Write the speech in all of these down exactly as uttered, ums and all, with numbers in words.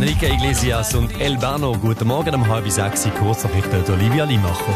Enrique Iglesias und El Bano. Guten Morgen um halb sechs, kurz nach Olivia Limacher.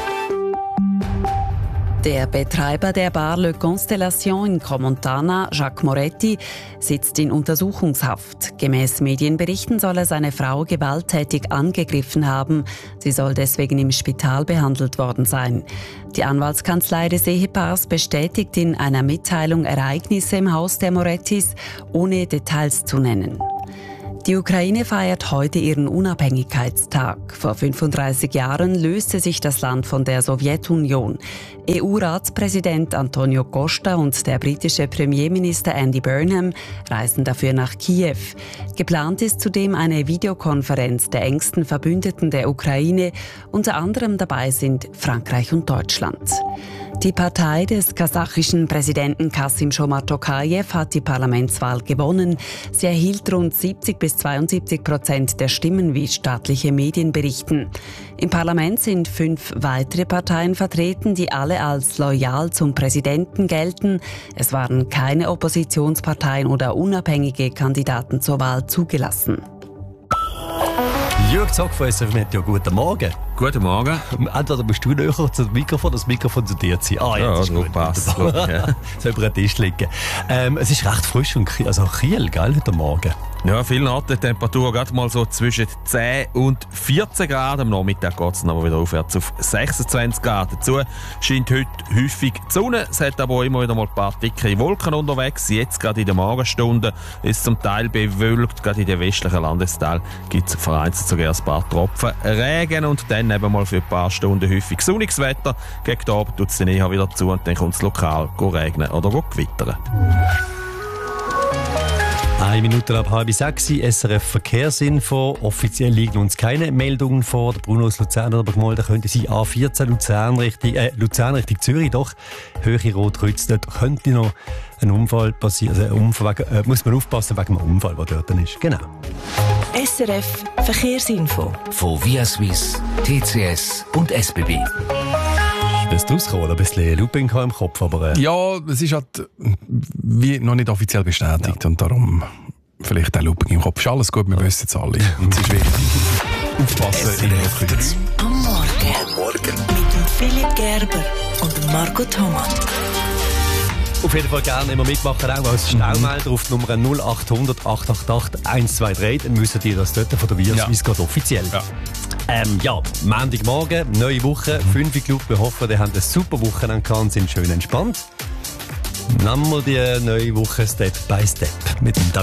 Der Betreiber der Bar Le Constellation in Crans-Montana, Jacques Moretti, sitzt in Untersuchungshaft. Gemäß Medienberichten soll er seine Frau gewalttätig angegriffen haben. Sie soll deswegen im Spital behandelt worden sein. Die Anwaltskanzlei des Ehepaars bestätigt in einer Mitteilung Ereignisse im Haus der Morettis, ohne Details zu nennen. Die Ukraine feiert heute ihren Unabhängigkeitstag. Vor fünfunddreißig Jahren löste sich das Land von der Sowjetunion. E U-Ratspräsident Antonio Costa und der britische Premierminister Andy Burnham reisen dafür nach Kiew. Geplant ist zudem eine Videokonferenz der engsten Verbündeten der Ukraine. Unter anderem dabei sind Frankreich und Deutschland. Die Partei des kasachischen Präsidenten Kassym-Jomart Tokayev hat die Parlamentswahl gewonnen. Sie erhielt rund siebzig bis zweiundsiebzig Prozent der Stimmen, wie staatliche Medien berichten. Im Parlament sind fünf weitere Parteien vertreten, die alle als loyal zum Präsidenten gelten. Es waren keine Oppositionsparteien oder unabhängige Kandidaten zur Wahl zugelassen. Jürg Zock von S R F Meteo, guten Morgen. Guten Morgen. Entweder bist du näher zum Mikrofon, das Mikrofon zu dir ziehen. Ah, ja, jetzt ja, ist gut. Passt, gut, ja. So über den Tisch liegen. Ähm, es ist recht frisch und also Kiel, gell, heute Morgen. Ja, vielen Orten die Temperatur gerade mal so zwischen zehn und vierzehn Grad. Am Nachmittag geht es dann aber wieder aufwärts auf sechsundzwanzig Grad. Dazu scheint heute häufig die Sonne. Es hat aber auch immer wieder mal ein paar dicke Wolken unterwegs. Jetzt gerade in den Morgenstunden ist es zum Teil bewölkt. Gerade in den westlichen Landesteilen gibt es vereinzelt sogar ein paar Tropfen Regen und dann eben mal für ein paar Stunden häufig sonniges Wetter. Gegen den Abend tut es dann eher wieder zu und dann kommt es lokal regnen oder gewittern. Eine Minute ab halb sechs, S R F Verkehrsinfo. Offiziell liegen uns keine Meldungen vor. Der Bruno aus Luzern hat aber gemeldet, könnte sein A vierzehn Luzern Richtung, äh, Luzern Richtung Zürich, doch Höhe Rot-Kreuz, dort könnte noch ein Unfall passieren. Also ein Unfall, äh, muss man aufpassen wegen einem Unfall, der dort ist. Genau. S R F Verkehrsinfo. Von Via Suisse, T C S und S B B. Das rauskommen, ein bisschen Looping im Kopf, aber... Äh. Ja, es ist halt wie noch nicht offiziell bestätigt ja. Und darum vielleicht auch Looping im Kopf. Ist alles gut, wir ja. wissen es alle. Und es ist wichtig. Aufpassen in der Kreuz. Am Morgen. Am Morgen. Mit dem Philipp Gerber und dem Marco Thomas. Auf jeden Fall gerne immer mitmachen, auch als Schnellmelder auf die Nummer null acht hundert acht acht acht eins zwei drei. Dann müssen die das dort von der Via Suisse ja. offiziell. Ja. Ähm, ja, Montagmorgen, neue Woche, mhm. fünf Club. Wir hoffen, die haben eine super Wochenende gehabt und sind schön entspannt. Nehmen wir die neue Woche Step by Step mit dem